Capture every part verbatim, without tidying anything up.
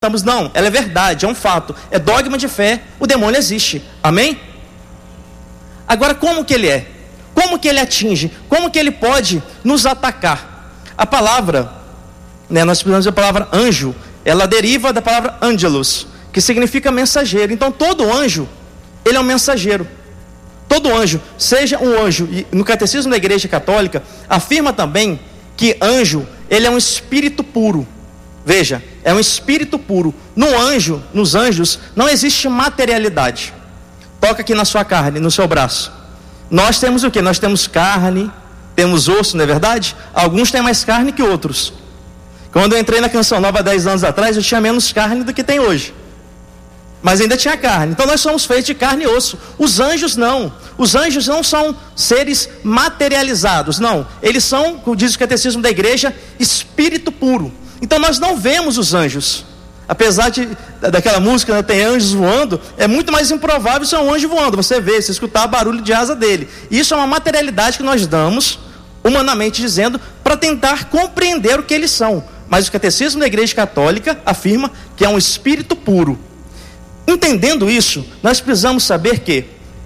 Não, ela é verdade, é um fato, é dogma de fé, o demônio existe, amém? Agora, como que ele é? Como que ele atinge? Como que ele pode nos atacar? A palavra, né, nós precisamos da palavra anjo, ela deriva da palavra angelos, que significa mensageiro. Então todo anjo, ele é um mensageiro. Todo anjo, seja um anjo, e no catecismo da Igreja Católica, afirma também que anjo, ele é um espírito puro. Veja, é um espírito puro. No anjo, nos anjos, não existe materialidade. Toca aqui na sua carne, no seu braço. Nós temos o que? Nós temos carne, temos osso, não é verdade? Alguns têm mais carne que outros. Quando eu entrei na Canção Nova há dez anos atrás, eu tinha menos carne do que tem hoje. Mas ainda tinha carne. Então nós somos feitos de carne e osso. Os anjos não. Os anjos não são seres materializados, não. Eles são, como diz o catecismo da igreja, espírito puro. Então nós não vemos os anjos. Apesar de, daquela música, né, tem anjos voando, é muito mais improvável ser um anjo voando. Você vê, você escutar o barulho de asa dele. Isso é uma materialidade que nós damos, humanamente dizendo, para tentar compreender o que eles são. Mas o catecismo da Igreja Católica afirma que é um espírito puro. Entendendo isso, nós precisamos saber que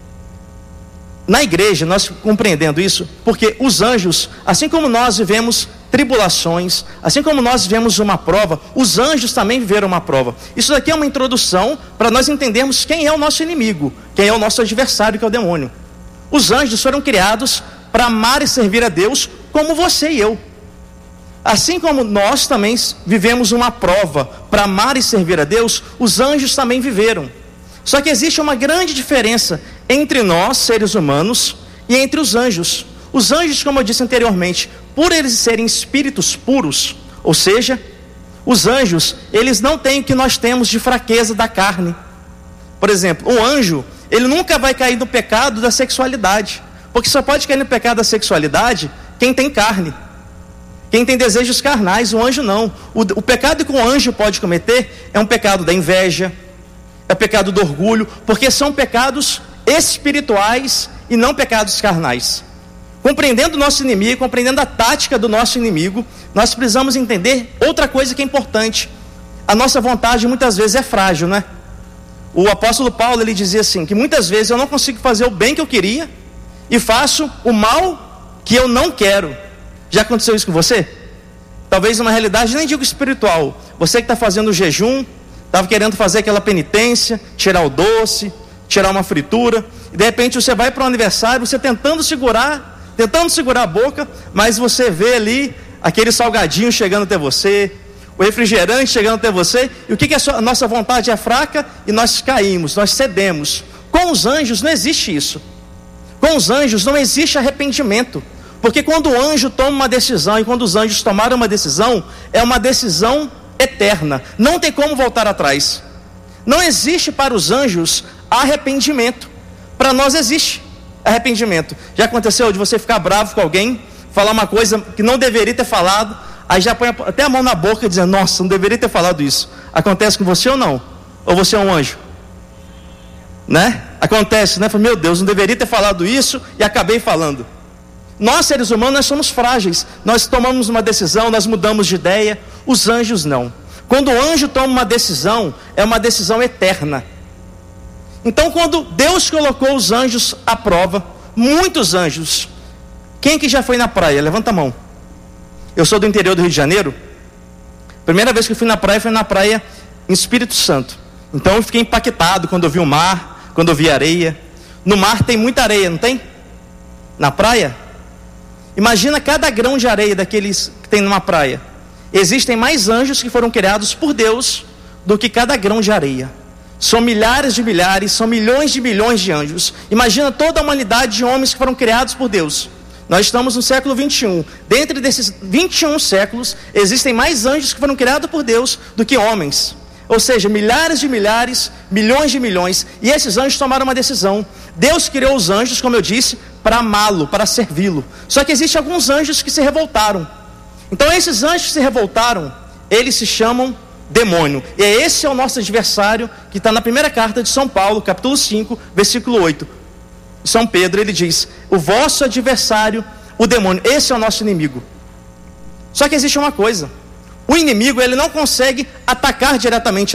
na igreja, nós compreendendo isso, porque os anjos, assim como nós vivemos tribulações, assim como nós vivemos uma prova, os anjos também viveram uma prova. Isso daqui é uma introdução para nós entendermos quem é o nosso inimigo, quem é o nosso adversário, que é o demônio. Os anjos foram criados para amar e servir a Deus como você e eu. Assim como nós também vivemos uma prova para amar e servir a Deus, os anjos também viveram. Só que existe uma grande diferença entre nós, seres humanos, e entre os anjos. Os anjos, como eu disse anteriormente, por eles serem espíritos puros, ou seja, os anjos, eles não têm o que nós temos de fraqueza da carne. Por exemplo, um anjo, ele nunca vai cair no pecado da sexualidade, porque só pode cair no pecado da sexualidade quem tem carne. Quem tem desejos carnais, o anjo não. O, o pecado que um anjo pode cometer é um pecado da inveja, é o pecado do orgulho, porque são pecados espirituais e não pecados carnais. Compreendendo o nosso inimigo, compreendendo a tática do nosso inimigo, nós precisamos entender outra coisa que é importante. A nossa vontade muitas vezes é frágil, né? O apóstolo Paulo, ele dizia assim, que muitas vezes eu não consigo fazer o bem que eu queria e faço o mal que eu não quero. Já aconteceu isso com você? Talvez uma realidade, nem digo espiritual. Você que está fazendo o jejum, estava querendo fazer aquela penitência, tirar o doce, tirar uma fritura, e de repente você vai para o aniversário, você tentando segurar, tentando segurar a boca, mas você vê ali aquele salgadinho chegando até você, o refrigerante chegando até você, e o que, que a, sua, a nossa vontade é fraca, e nós caímos, nós cedemos. Com os anjos não existe isso. Com os anjos não existe arrependimento. Porque quando o anjo toma uma decisão, e quando os anjos tomaram uma decisão, é uma decisão eterna, não tem como voltar atrás. Não existe para os anjos arrependimento. Para nós existe arrependimento. Já aconteceu de você ficar bravo com alguém, falar uma coisa que não deveria ter falado, aí já põe até a mão na boca dizendo, nossa, não deveria ter falado isso. Acontece com você ou não? Ou você é um anjo? Né? Acontece, né? Meu Deus, não deveria ter falado isso e acabei falando. Nós, seres humanos, nós somos frágeis. Nós tomamos uma decisão, nós mudamos de ideia. Os anjos não. Quando o anjo toma uma decisão, é uma decisão eterna. Então, quando Deus colocou os anjos à prova, muitos anjos. Quem que já foi na praia? Levanta a mão. Eu sou do interior do Rio de Janeiro. Primeira vez que eu fui na praia, foi na praia em Espírito Santo. Então eu fiquei impactado quando eu vi o mar, quando eu vi a areia. No mar tem muita areia, não tem? Na praia? Imagina cada grão de areia daqueles que tem numa praia. Existem mais anjos que foram criados por Deus do que cada grão de areia. São milhares de milhares, são milhões de milhões de anjos. Imagina toda a humanidade de homens que foram criados por Deus. Nós estamos no século vinte e um. Dentre desses vinte e um séculos, existem mais anjos que foram criados por Deus do que homens. Ou seja, milhares de milhares, milhões de milhões. E esses anjos tomaram uma decisão. Deus criou os anjos, como eu disse, para amá-lo, para servi-lo. Só que existem alguns anjos que se revoltaram. Então esses anjos que se revoltaram, eles se chamam demônio. E esse é o nosso adversário, que está na primeira carta de São Paulo, capítulo cinco, versículo oito. São Pedro, ele diz, o vosso adversário, o demônio, esse é o nosso inimigo. Só que existe uma coisa, O inimigo, ele não consegue atacar diretamente